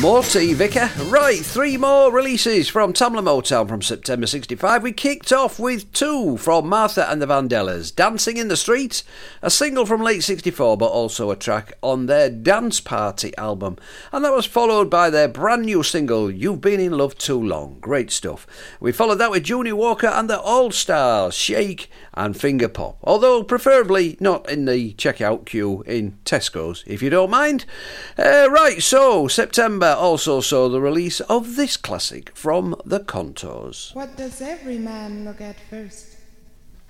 More tea, Vicar. Right, 3 more releases from Tamla Motown from September 65. We kicked off with 2 from Martha and the Vandellas, Dancing in the Street, a single from late 64, but also a track on their Dance Party album. And that was followed by their brand new single, You've Been in Love Too Long. Great stuff. We followed that with Junior Walker and the All Stars, Shake and Finger Pop. Although preferably not in the checkout queue in Tesco's, if you don't mind. Right, so September also saw the release of this classic from the Contours. What does every man look at first?